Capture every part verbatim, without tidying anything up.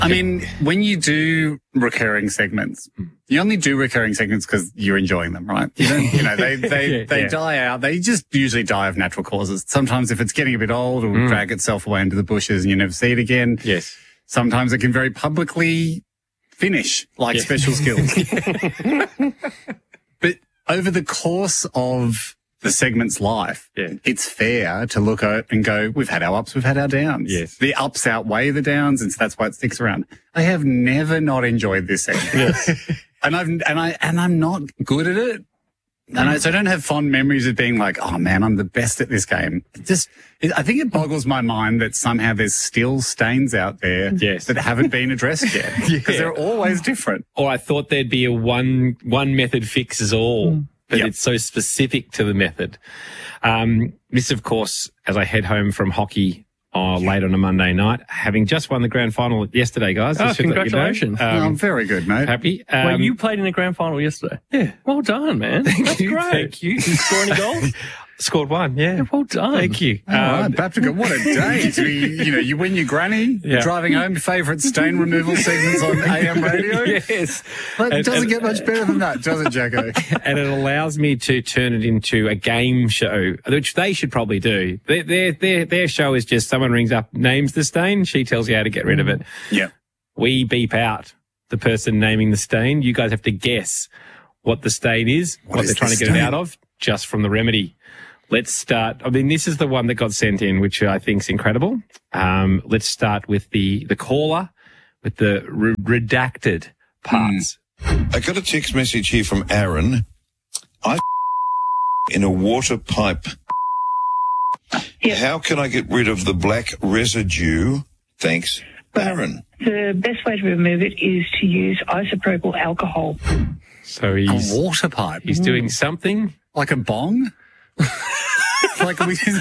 I mean, when you do recurring segments, you only do recurring segments because you're enjoying them, right? You don't, you know, they, they, yeah, they yeah. die out. They just usually die of natural causes. Sometimes if it's getting a bit old, it'll mm. drag itself away into the bushes and you never see it again. Yes. Sometimes it can very publicly finish, like yes. Special Skills. But over the course of the segment's life, yeah. it's fair to look at and go, we've had our ups, we've had our downs. Yes. The ups outweigh the downs, and so that's why it sticks around. I have never not enjoyed this segment. Yes. and I've, and I, and I'm not good at it. And I, so I don't have fond memories of being like, oh man, I'm the best at this game. It just, it, I think it boggles my mind that somehow there's still stains out there yes. that haven't been addressed yet. Because yeah. they're always different. Or I thought there'd be a one, one method fixes all. Mm. But yep. it's so specific to the method. Um, this, of course, as I head home from hockey uh, late on a Monday night, having just won the grand final yesterday, guys. Oh, congratulations. You know. um, oh, very good, mate. Happy. Um, Wait, you played in the grand final yesterday? Yeah. Well done, man. Thank That's you. great. Thank you. Did you score any goals? Scored one, yeah. yeah. Well done. Thank you. All um, right, Baptica, what a day to be, you know, you win your granny, yeah. you're driving home, favourite stain removal segments on A M radio. Yes. But it and, doesn't and, get much better than that, does it, Jacko? And it allows me to turn it into a game show, which they should probably do. Their, their, their, their show is just someone rings up, names the stain, she tells you how to get rid of it. Yeah. We beep out the person naming the stain. You guys have to guess what the stain is, what, what is they're trying to get stain? It out of, just from the remedy. Let's start. I mean, this is the one that got sent in, which I think is incredible. Um, let's start with the, the caller with the re- redacted parts. Mm. I got a text message here from Aaron. I in a water pipe. Yep. How can I get rid of the black residue? Thanks, Aaron. The best way to remove it is to use isopropyl alcohol. So he's a water pipe. He's mm. doing something like a bong. Like we, is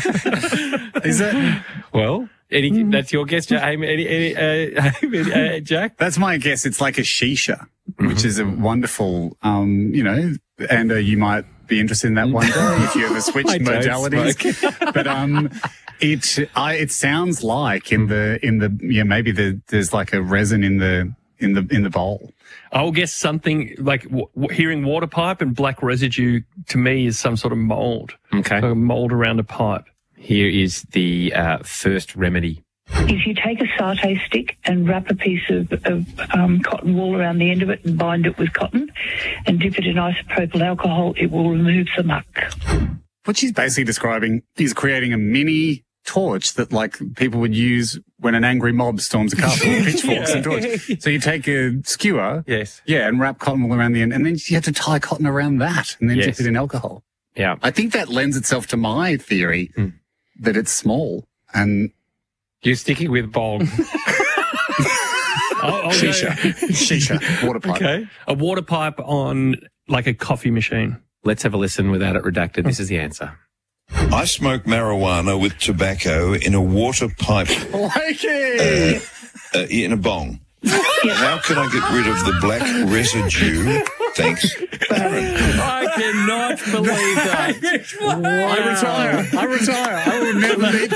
that well? Any, mm. That's your guess, Jack. Any, any, uh, uh, Jack? That's my guess. It's like a shisha, mm-hmm. which is a wonderful, um, you know, and uh, you might be interested in that one day if you ever switch modalities. But um, it I, it sounds like in the in the yeah maybe the, there's like a resin in the in the in the bowl. I'll guess something like w- w- hearing water pipe and black residue to me is some sort of mold. Okay. So mold around a pipe. Here is the uh, first remedy. If you take a satay stick and wrap a piece of, of um, cotton wool around the end of it and bind it with cotton and dip it in isopropyl alcohol, it will remove the muck. What she's basically describing is creating a mini torch that like people would use when an angry mob storms a castle with pitchforks yeah. and torch. So you take a skewer, yes, yeah, and wrap cotton wool around the end, and then you have to tie cotton around that and then yes. dip it in alcohol. Yeah. I think that lends itself to my theory mm. that it's small and you're sticking with bong. I'll, I'll Shisha. Shisha. Water pipe. Okay. A water pipe on like a coffee machine. Let's have a listen without it redacted. This is the answer. I smoke marijuana with tobacco in a water pipe. uh, uh, in a bong. How can I get rid of the black residue? Thanks, Baron. I cannot believe that. Wow. I retire. I retire. I will never need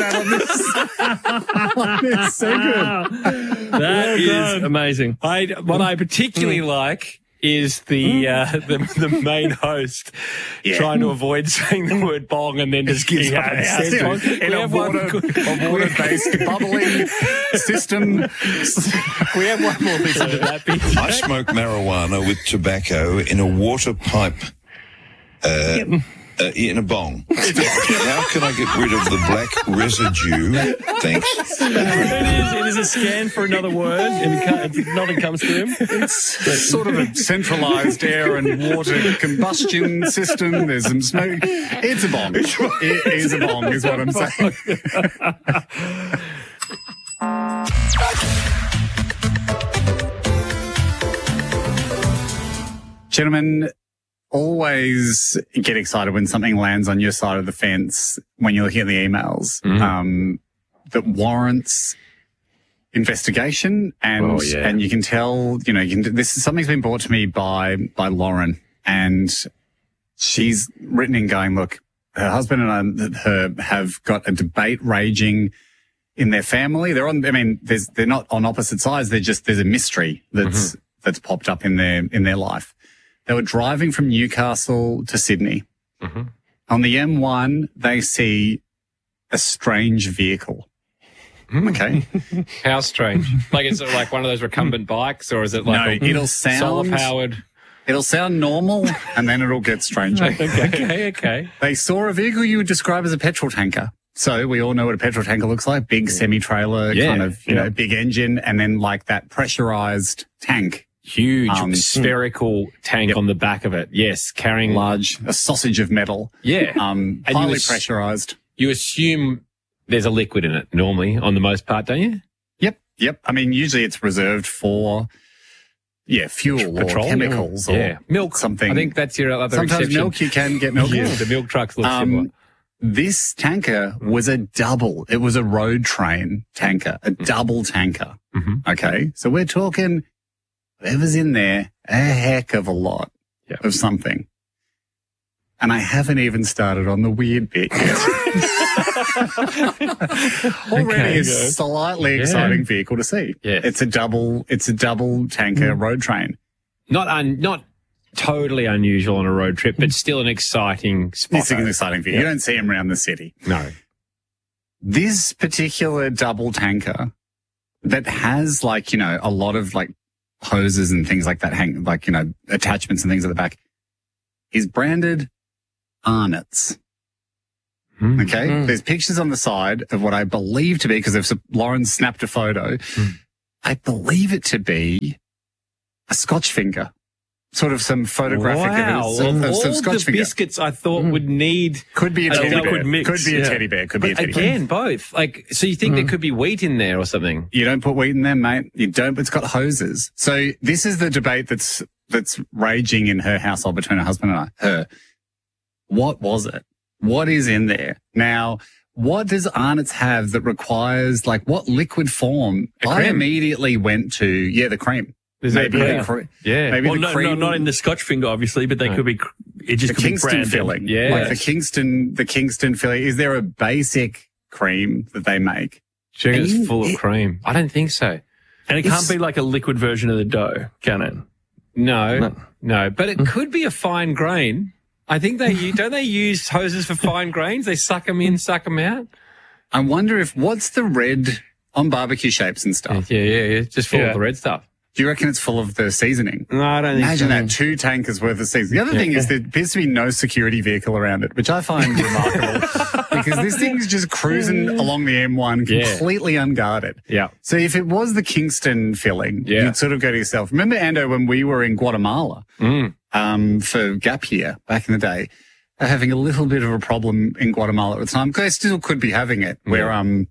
that on this. It's so good. That well is done. Amazing. I, what I particularly mm. like is the, uh, the the main host yeah. trying to avoid saying the word bong and then just gives yeah, up yeah, a sentence. In a, water, a water-based bubbling system. We have one more listen to that bit. I smoke marijuana with tobacco in a water pipe. Uh, yep. Uh, in a bong. How can I get rid of the black residue? Thanks. It is, it is a scan for another word, and it nothing comes to him. It's sort of a centralised air and water combustion system. There's some smoke. It's a bong. It is a bong, is what I'm saying. Gentlemen, always get excited when something lands on your side of the fence when you hear the emails mm-hmm. um, that warrants investigation. And oh, yeah. and you can tell, you know, you can, this is something's been brought to me by by Lauren, and she's written in going, look, her husband and I, her have got a debate raging in their family. They're on, I mean, there's, they're not on opposite sides. They're just, there's a mystery that's, mm-hmm. that's popped up in their, in their life. They were driving from Newcastle to Sydney. Mm-hmm. On the M one, they see a strange vehicle. Mm. Okay. How strange? Like, is it like one of those recumbent bikes, or is it like no, a it'll sound, solar-powered? It'll sound normal, and then it'll get stranger. okay, okay, okay. They saw a vehicle you would describe as a petrol tanker. So we all know what a petrol tanker looks like. Big semi-trailer, yeah, kind of, you yeah. know, big engine, and then like that pressurized tank. Huge um, spherical tank yep. on the back of it. Yes, carrying large, a sausage of metal. Yeah. Um, and highly you ass- pressurized. You assume there's a liquid in it normally on the most part, don't you? Yep. Yep. I mean, usually it's reserved for, yeah, fuel Petroleum. or chemicals or yeah. milk. Something. I think that's your other Sometimes exception. milk, you can get milk. Yeah, the milk trucks look um, similar. This tanker was a double. It was a road train tanker, a double tanker. Mm-hmm. Okay. So we're talking whatever's in there, a heck of a lot yep. of something. And I haven't even started on the weird bit yet. Already okay, a slightly yeah. exciting vehicle to see. Yes. It's a double, it's a double tanker mm. road train. Not un, not totally unusual on a road trip, but still an exciting spot. It's an exciting vehicle. Yep. You don't see them around the city. No. This particular double tanker that has like, you know, a lot of like hoses and things like that hang, like, you know, attachments and things at the back is branded Arnott's. Mm. Okay. Mm. There's pictures on the side of what I believe to be, because if Lauren snapped a photo, mm. I believe it to be a Scotch finger. Sort of some photographic wow. of, of, of all some Scotch the finger. biscuits I thought mm. would need could be a teddy a bear. Mix. Could be a yeah. teddy bear. Could but be a teddy again, bear. both. Like, so you think mm. there could be wheat in there or something? You don't put wheat in there, mate. You don't. It's got hoses. So this is the debate that's that's raging in her household between her husband and I. Her. What was it? What is in there? Now, what does Arnott's have that requires, like, what liquid form? I immediately went to, yeah, the cream. Is maybe yeah. the cream. Yeah. Maybe well, the no, cream. no, not in the Scotch finger, obviously, but they no. could be, it just the could Kingston be branded. filling. Yeah. Like the Kingston, the Kingston filling. Is there a basic cream that they make? Do you think it's full of it, cream? I don't think so. And it it's, can't be like a liquid version of the dough, can it? No, no, no. But it could be a fine grain. I think they don't they use hoses for fine grains? They suck them in, suck them out. I wonder if what's the red on barbecue shapes and stuff? Yeah, yeah, yeah. Just full yeah. of the red stuff. Do you reckon it's full of the seasoning? No, I don't Imagine think that, so. two tankers worth of seasoning. The other yeah. thing is there appears to be no security vehicle around it, which I find remarkable because this thing's just cruising along the M one completely yeah. unguarded. Yeah. So if it was the Kingston filling, yeah. you'd sort of go to yourself. Remember, Ando, when we were in Guatemala mm. um, for gap year back in the day, uh, having a little bit of a problem in Guatemala at the time. They still could be having it, where yeah. um,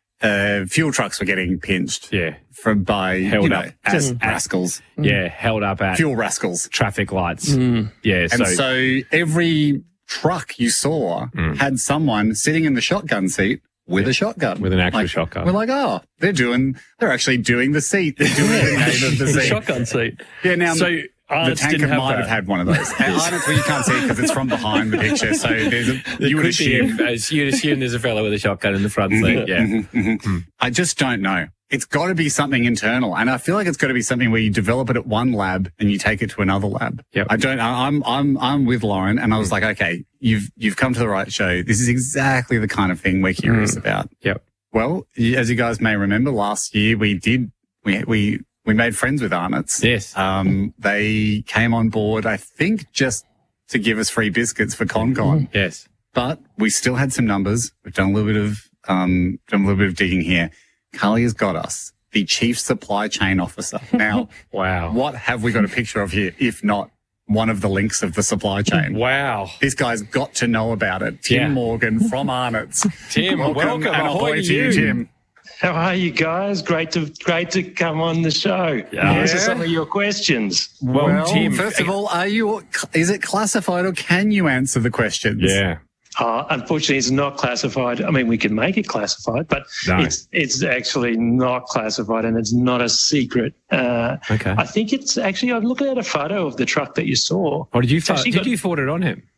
uh, fuel trucks were getting pinched. Yeah. From by held you know, up as at, rascals. Yeah, held up at fuel rascals, traffic lights. Mm. Yeah, and so, so every truck you saw mm. had someone sitting in the shotgun seat with yeah. a shotgun, with an actual like, shotgun. We're like, oh, they're doing, they're actually doing the seat. They're doing the name of the the seat. shotgun seat. Yeah, now so. Arnott's the tanker have might that. have had one of those. And Arnott's, well, you can't see it because it's from behind the picture. So there's a, you would assume, be, as you'd assume there's a fellow with a shotgun in the front seat. Yeah. Mm-hmm, mm-hmm. I just don't know. It's got to be something internal. And I feel like it's got to be something where you develop it at one lab and you take it to another lab. Yep. I don't, I, I'm, I'm, I'm with Lauren and I was like, okay, you've, you've come to the right show. This is exactly the kind of thing we're curious mm. about. Yep. Well, as you guys may remember, last year we did, we, we, we made friends with Arnott's. Yes. Um, they came on board, I think, just to give us free biscuits for ConCon. Yes. But we still had some numbers. We've done a little bit of, um, done a little bit of digging here. Carly has got us the chief supply chain officer. Now, wow. What have we got a picture of here, if not one of the links of the supply chain? Wow. This guy's got to know about it. Tim yeah. Morgan from Arnott's. Tim, welcome. welcome. And ahoy to you, Tim. How are you guys? Great to great to come on the show. Yeah. Answer some of your questions. Well, well Tim, first of all, are you? Is it classified or can you answer the questions? Yeah. Uh, unfortunately, it's not classified. I mean, we can make it classified, but no. it's it's actually not classified and it's not a secret. Uh, okay. I think it's actually. I'm looking at a photo of the truck that you saw. Oh, did you? Fo- did got, you forward it on him?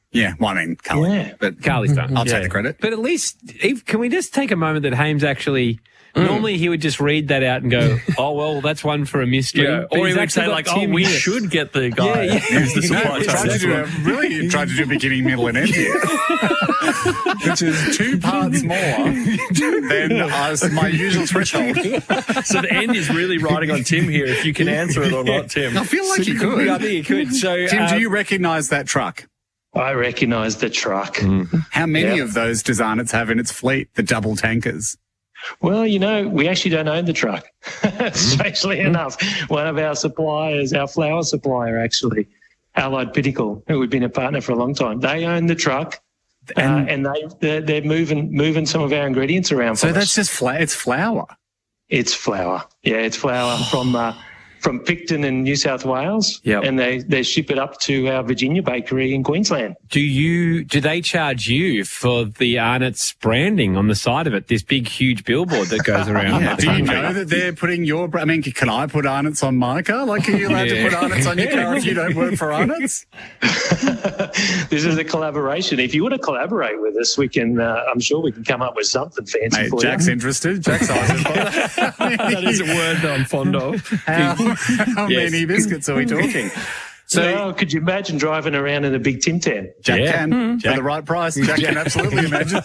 Yeah, well, I mean, Carly. Yeah. But Carly's done. I'll Yeah. take the credit. But at least, Eve, can we just take a moment that Hames actually... Normally he would just read that out and go, oh, well, that's one for a mystery. Yeah. But Or he's he would actually say, got like, oh, Tim we here. should get the guy Yeah, yeah. who's the No, supply he tried to chain. do a, really he tried to do beginning, middle, and end here, which is two parts more than uh, my usual threshold. So the end is really riding on Tim here, if you can answer it or not, Tim. I feel like you could. Yeah, I think you could. So, Tim, uh, do you recognise that truck? I recognise the truck. How many Yeah. of those does Arnott's have in its fleet, the double tankers? Well, you know, we actually don't own the truck. Strangely enough, one of our suppliers, our flour supplier, actually, Allied Pinnacle, who we've been a partner for a long time, they own the truck, uh, and they they're, they're moving moving some of our ingredients around. For So us. that's just fla- it's flour. It's flour. Yeah, it's flour from uh, from Picton in New South Wales, Yep. and they they ship it up to our Virginia bakery in Queensland. do you, do they charge you for the Arnott's branding on the side of it? This big, huge billboard that goes around. Yeah. the Do you country? know that they're putting your? bra- I mean, can I put Arnott's on my car? Like, are you allowed Yeah. to put Arnott's on your car if you don't work for Arnott's? This is a collaboration. If you want to collaborate with us, we can. Uh, I'm sure we can come up with something fancy Mate, for Jack's you. interested. Jack's eyes That is a word that I'm fond of. How, how Yes. many biscuits are we talking? So, oh, could you imagine driving around in a big Tim Tam? Jack Yeah. can. For the right price, Jack can absolutely imagine.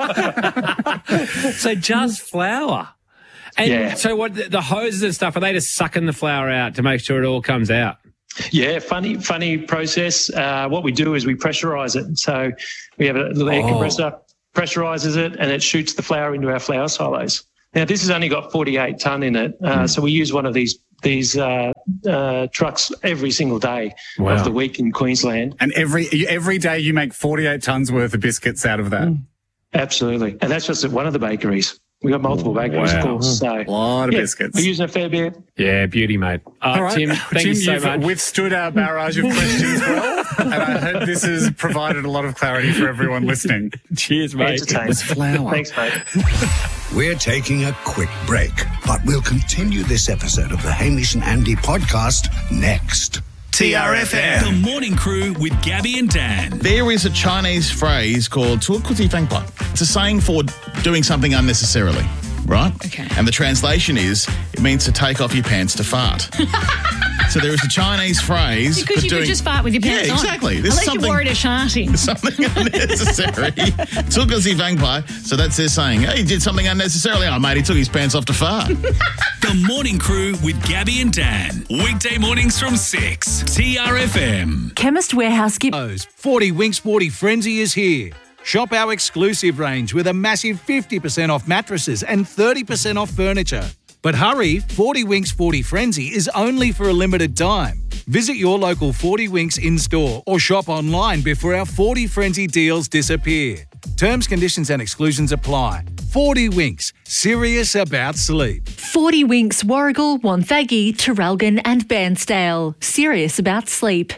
So just flour. And Yeah. so what, the the hoses and stuff, are they just sucking the flour out to make sure it all comes out? Yeah, funny, funny process. Uh, what we do is we pressurize it. So we have a little air Oh. compressor, pressurizes it, and it shoots the flour into our flour silos. Now, this has only got forty-eight tonne in it, uh, so we use one of these these uh, uh, trucks every single day Wow. of the week in Queensland. And every every day you make forty-eight tons worth of biscuits out of that. Absolutely, and that's just at one of the bakeries. We got multiple bakeries, Wow. of course. So A lot of yeah, biscuits. we're using a fair bit. Yeah, beauty, mate. Uh, All right. Tim, thank you so you've much. withstood our barrage of questions well, and I hope this has provided a lot of clarity for everyone listening. Cheers, mate. Entertained. flour. Thanks, mate. We're taking a quick break, but we'll continue this episode of the Hamish and Andy podcast next. T R F M. The Morning Crew with Gabby and Dan. There is a Chinese phrase called 做kuti fang pai. It's a saying for doing something unnecessarily, right? Okay. And the translation is, it means to take off your pants to fart. So there is a Chinese phrase Because for you doing... could just fart with your pants Yeah, on. exactly. There's Unless something- you're worried of sharting. something unnecessary. 做kuti fang pai. So that's their saying, hey, he did something unnecessarily. Oh, mate, he took his pants off to fart. The Morning Crew with Gabby and Dan. Weekday mornings from six. T R F M. Chemist Warehouse Gift. forty Winks forty Frenzy is here. Shop our exclusive range with a massive fifty percent off mattresses and thirty percent off furniture. But hurry, forty Winks forty Frenzy is only for a limited time. Visit your local forty Winks in-store or shop online before our forty Frenzy deals disappear. Terms, conditions and exclusions apply. forty Winks, serious about sleep. forty Winks, Warrigal, Wonthaggi, Traralgon and Bairnsdale. Serious about sleep.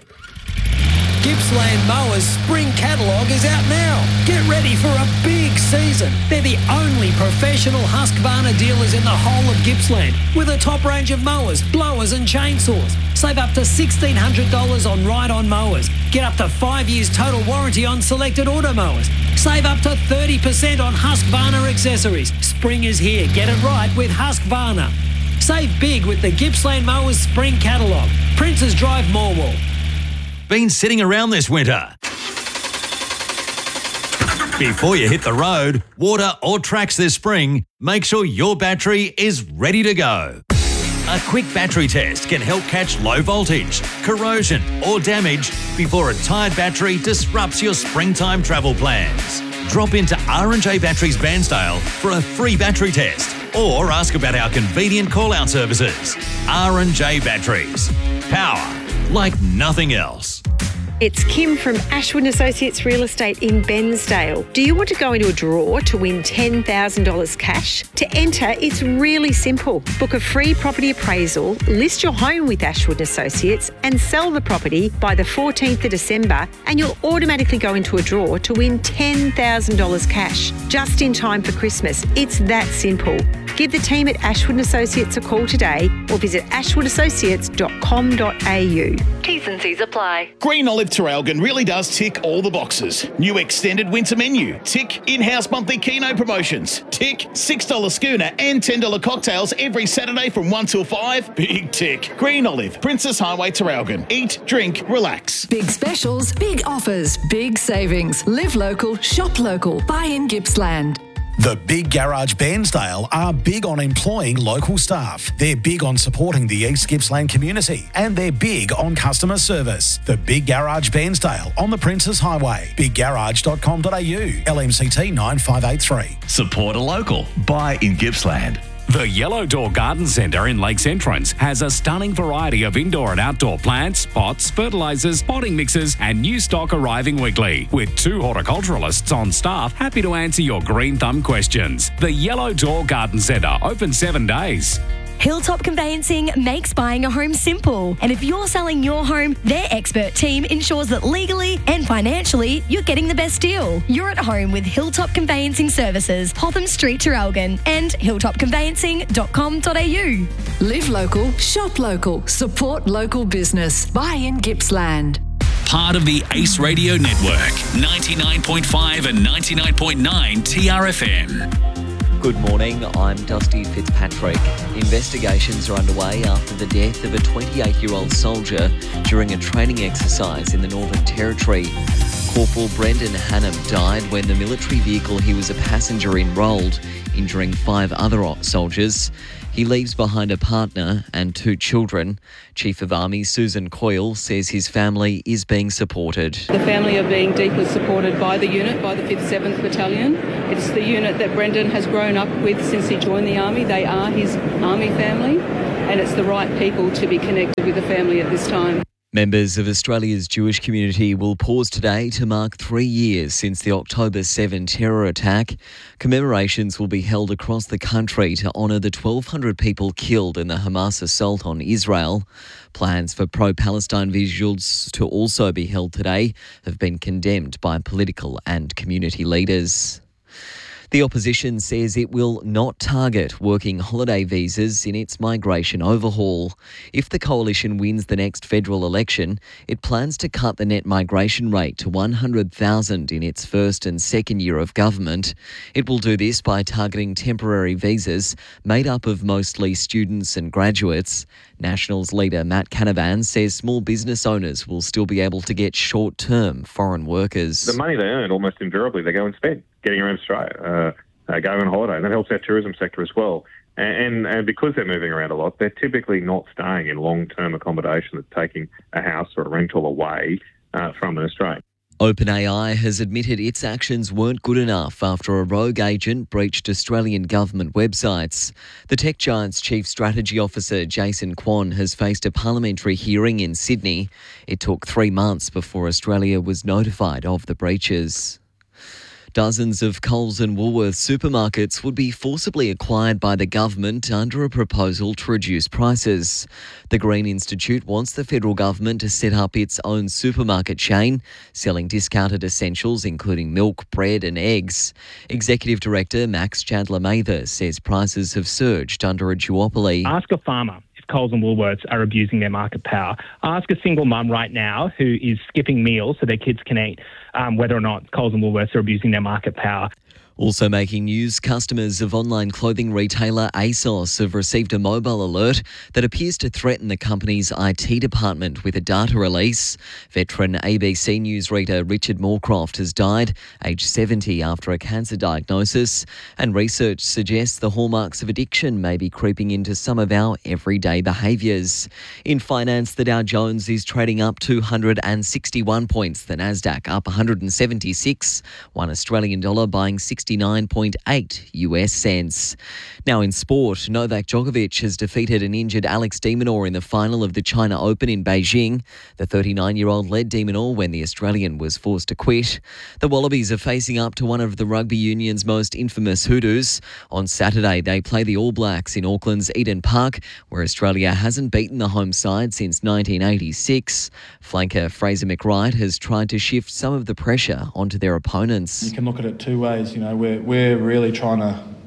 Gippsland Mowers Spring Catalogue is out now. Get ready for a big season. They're the only professional Husqvarna dealers in the whole of Gippsland with a top range of mowers, blowers and chainsaws. Save up to sixteen hundred dollars on ride-on mowers. Get up to five years total warranty on selected auto mowers. Save up to thirty percent on Husqvarna accessories. Spring is here. Get it right with Husqvarna. Save big with the Gippsland Mowers Spring Catalogue. Princes Drive, Morwell. Been sitting around this winter? Before you hit the road, water or tracks this spring, make sure your battery is ready to go. A quick battery test can help catch low voltage, corrosion or damage before a tired battery disrupts your springtime travel plans. Drop into R and J Batteries Bairnsdale for a free battery test or ask about our convenient call-out services. R and J Batteries. Power like nothing else. It's Kim from Ashwood and Associates Real Estate in Bairnsdale. Do you want to go into a draw to win ten thousand dollars cash? To enter, it's really simple. Book a free property appraisal, list your home with Ashwood and Associates and sell the property by the fourteenth of December and you'll automatically go into a draw to win ten thousand dollars cash just in time for Christmas. It's that simple. Give the team at Ashwood and Associates a call today or visit ashwood associates dot com dot a u. T's and C's apply. Green Olive Traralgon really does tick all the boxes. New extended winter menu. Tick. In-house monthly Keno promotions. Tick. six dollars schooner and ten dollars cocktails every Saturday from one till five. Big tick. Green Olive, Princess Highway, Traralgon. Eat, drink, relax. Big specials, big offers, big savings. Live local, shop local. Buy in Gippsland. The Big Garage Bairnsdale are big on employing local staff. They're big on supporting the East Gippsland community, and they're big on customer service. The Big Garage Bairnsdale on the Princess Highway. big garage dot com dot a u. L M C T nine five eight three. Support a local. Buy in Gippsland. The Yellow Door Garden Centre in Lakes Entrance has a stunning variety of indoor and outdoor plants, pots, fertilisers, potting mixes and new stock arriving weekly, with two horticulturalists on staff happy to answer your green thumb questions. The Yellow Door Garden Centre, open seven days. Hilltop Conveyancing makes buying a home simple. And if you're selling your home, their expert team ensures that legally and financially you're getting the best deal. You're at home with Hilltop Conveyancing Services, Hotham Street, Traralgon, and hilltop conveyancing dot com dot a u. Live local, shop local, support local business. Buy in Gippsland. Part of the Ace Radio Network, ninety-nine point five and ninety-nine point nine T R F M. Good morning, I'm Dusty Fitzpatrick. Investigations are underway after the death of a twenty-eight-year-old soldier during a training exercise in the Northern Territory. Corporal Brendan Hannam died when the military vehicle he was a passenger in rolled, injuring five other soldiers. He leaves behind a partner and two children. Chief of Army Susan Coyle says his family is being supported. The family are being deeply supported by the unit, by the fifth seventh Battalion. It's the unit that Brendan has grown up with since he joined the Army. They are his Army family, and it's the right people to be connected with the family at this time. Members of Australia's Jewish community will pause today to mark three years since the October seventh terror attack. Commemorations will be held across the country to honour the twelve hundred people killed in the Hamas assault on Israel. Plans for pro-Palestine visuals to also be held today have been condemned by political and community leaders. The opposition says it will not target working holiday visas in its migration overhaul. If the coalition wins the next federal election, it plans to cut the net migration rate to one hundred thousand in its first and second year of government. It will do this by targeting temporary visas made up of mostly students and graduates. Nationals leader Matt Canavan says small business owners will still be able to get short-term foreign workers. The money they earn almost invariably they go and spend getting around Australia, uh, uh, going on holiday, and that helps our tourism sector as well. And, and, and because they're moving around a lot, they're typically not staying in long-term accommodation that's taking a house or a rental away uh, from an Australian. OpenAI has admitted its actions weren't good enough after a rogue agent breached Australian government websites. The tech giant's chief strategy officer, Jason Kwan, has faced a parliamentary hearing in Sydney. It took three months before Australia was notified of the breaches. Dozens of Coles and Woolworths supermarkets would be forcibly acquired by the government under a proposal to reduce prices. The Green Institute wants the federal government to set up its own supermarket chain, selling discounted essentials including milk, bread and eggs. Executive Director Max Chandler-Mather says prices have surged under a duopoly. Ask a farmer if Coles and Woolworths are abusing their market power. Ask a single mum right now who is skipping meals so their kids can eat, um, whether or not Coles and Woolworths are abusing their market power. Also making news, customers of online clothing retailer ASOS have received a mobile alert that appears to threaten the company's I T department with a data release. Veteran A B C News reader Richard Moorcroft has died, aged seventy, after a cancer diagnosis, and research suggests the hallmarks of addiction may be creeping into some of our everyday behaviours. In finance, the Dow Jones is trading up two hundred sixty-one points, the Nasdaq up one hundred seventy-six, one Australian dollar buying sixty-nine point eight US cents. Now in sport, Novak Djokovic has defeated an injured Alex de Minaur in the final of the China Open in Beijing. The thirty-nine-year-old led de Minaur when the Australian was forced to quit. The Wallabies are facing up to one of the rugby union's most infamous hoodoos. On Saturday, they play the All Blacks in Auckland's Eden Park, where Australia hasn't beaten the home side since nineteen eighty-six. Flanker Fraser McWright has tried to shift some of the pressure onto their opponents. You can look at it two ways, you know. We're, we're really trying to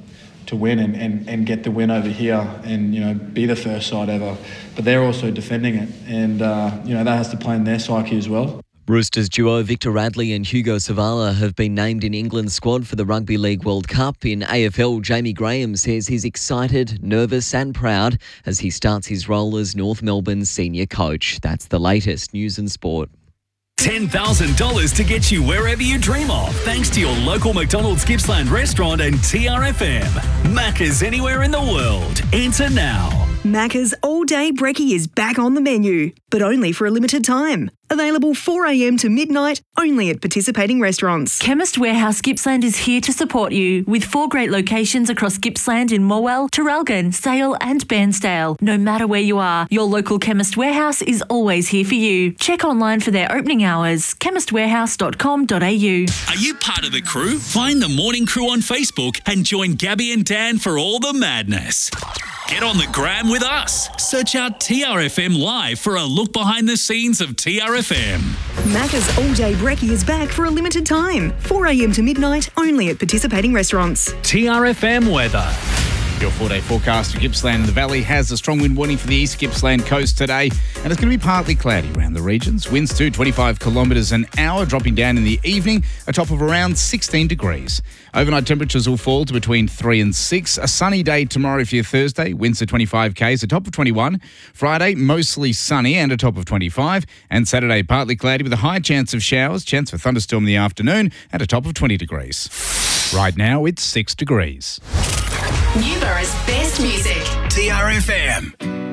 to win and, and, and get the win over here and, you know, be the first side ever. But they're also defending it, and, uh, you know, that has to play in their psyche as well. Roosters duo Victor Radley and Hugo Savala have been named in England's squad for the Rugby League World Cup. In A F L, Jamie Graham says he's excited, nervous and proud as he starts his role as North Melbourne's senior coach. That's the latest news and sport. ten thousand dollars to get you wherever you dream of, thanks to your local McDonald's Gippsland restaurant and T R F M. Macca's anywhere in the world. Enter now. Macca's all-day brekkie is back on the menu, but only for a limited time. Available four a.m. to midnight, only at participating restaurants. Chemist Warehouse Gippsland is here to support you with four great locations across Gippsland in Morwell, Traralgon, Sale and Bairnsdale. No matter where you are, your local Chemist Warehouse is always here for you. Check online for their opening hours, chemist warehouse dot com dot a u. Are you part of the crew? Find the Morning Crew on Facebook and join Gabby and Dan for all the madness. Get on the gram with us. Search out T R F M Live for a look behind the scenes of T R F M. Macca's all-day brekkie is back for a limited time. four a.m. to midnight, only at participating restaurants. T R F M weather. Your four-day forecast for Gippsland and the Valley has a strong wind warning for the East Gippsland coast today, and it's going to be partly cloudy around the regions. Winds to twenty-five kilometres an hour, dropping down in the evening, a top of around sixteen degrees. Overnight temperatures will fall to between three and six. A sunny day tomorrow for your Thursday, winds to twenty-five k's, a top of twenty-one. Friday, mostly sunny and a top of twenty-five. And Saturday, partly cloudy with a high chance of showers, chance for thunderstorm in the afternoon, and a top of twenty degrees. Right now, it's six degrees. Newborough's best music. T R F M.